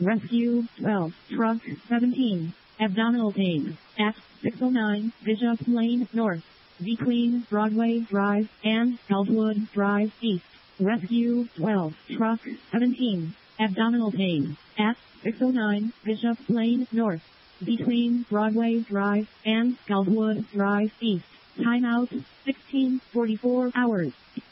Rescue 12, Truck 17, abdominal pain, at 609 Bishop Lane North, Be Clean Broadway Drive, and Elmwood Drive East. Rescue 12, Truck 17, abdominal pain, at 609 Bishop Lane North, between Broadway Drive and Elmwood Drive East. Timeout 16:44 hours.